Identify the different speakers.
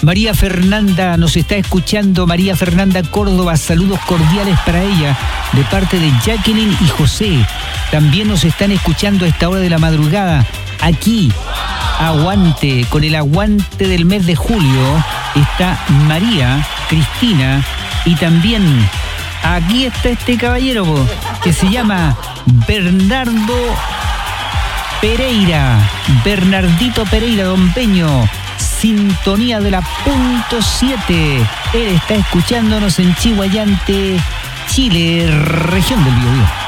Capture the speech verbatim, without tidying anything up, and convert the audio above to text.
Speaker 1: María Fernanda nos está escuchando, María Fernanda Córdoba, saludos cordiales para ella, de parte de Jacqueline y José. También nos están escuchando a esta hora de la madrugada, aquí, aguante, con el aguante del mes de julio, está María, Cristina, y también aquí está este caballero que se llama Bernardo Pereira, Bernardito Pereira, don Peño. Sintonía de la punto siete. Él está escuchándonos en Chihuayante, Chile, región del Biobío.